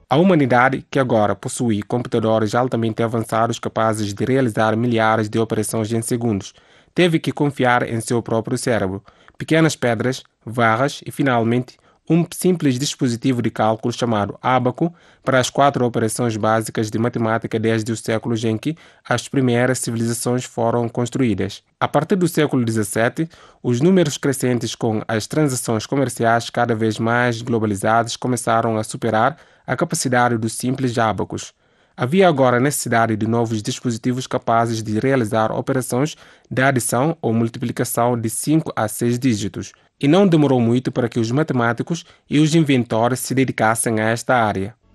A humanidade, que agora possui computadores altamente avançados capazes de realizar milhares de operações em segundos, teve que confiar em seu próprio cérebro, pequenas pedras, barras e, finalmente, um simples dispositivo de cálculo chamado ábaco para as 4 operações básicas de matemática desde os séculos em que as primeiras civilizações foram construídas. A partir do século XVII, os números crescentes com as transações comerciais cada vez mais globalizadas começaram a superar a capacidade dos simples ábacos. Havia agora necessidade de novos dispositivos capazes de realizar operações de adição ou multiplicação de 5 a 6 dígitos, e não demorou muito para que os matemáticos e os inventores se dedicassem a esta área.